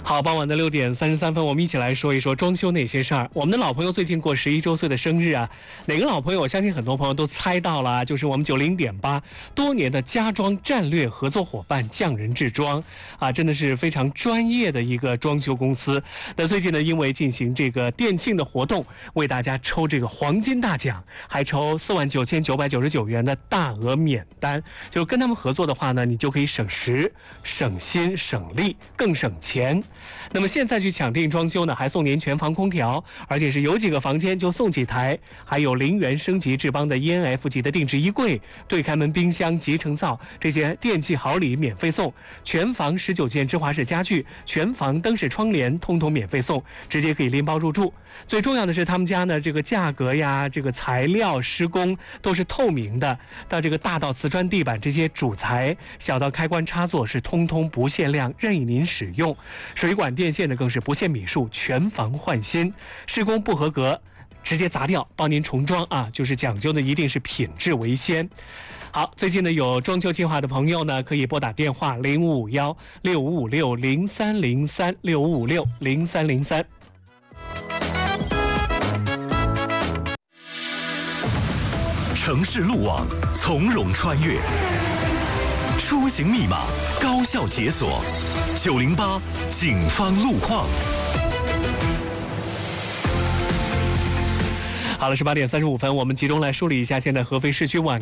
好，傍晚的6点33分，我们一起来说一说装修那些事儿。我们的老朋友最近过11周岁的生日啊，哪个老朋友？我相信很多朋友都猜到了，就是我们90.8多年的家装战略合作伙伴匠人制装啊，真的是非常专业的一个装修公司。那最近呢，因为进行这个店庆的活动，为大家抽这个黄金大奖，还抽49999元的大额免单。就跟他们合作的话呢，你就可以省时、省心、省力，更省钱。那么现在去抢定装修呢，还送您全房空调，而且是有几个房间就送几台，还有0元升级智邦的 ENF 级的定制衣柜、对开门冰箱、集成灶这些电器好礼免费送，全房19件芝华士家具、全房灯饰窗帘通通免费送，直接可以拎包入住。最重要的是他们家呢，这个价格呀、这个材料、施工都是透明的，到这个大到瓷砖地板这些主材，小到开关插座是通通不限量，任意您使用。水管电线呢更是不限米数，全房换新，施工不合格直接砸掉，帮您重装啊，就是讲究的一定是品质为先。好，最近呢有装修计划的朋友呢，可以拨打电话0551-6556-0303，6556-0303。 城市路网从容穿越，出行密码高效解锁，908警方路况。 好了，18点35分，我们集中来梳理一下现在合肥市区晚